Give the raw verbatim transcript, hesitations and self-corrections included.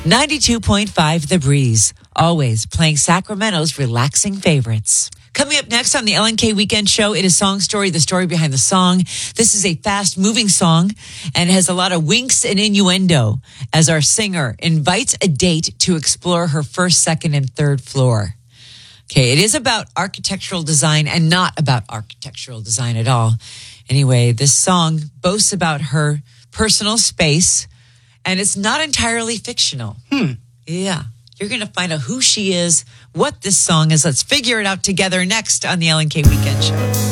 ninety-two point five The Breeze, always playing Sacramento's relaxing favorites. Coming up next on the L N K Weekend Show, it is Song Story, the story behind the song. This is a fast-moving song, and it has a lot of winks and innuendo as our singer invites a date to explore her first, second, and third floor. Okay, it is about architectural design and not about architectural design at all. Anyway, this song boasts about her personal space, and it's not entirely fictional. Hmm. Yeah. You're going to find out who she is, what this song is. Let's figure it out together next on the L N K Weekend Show.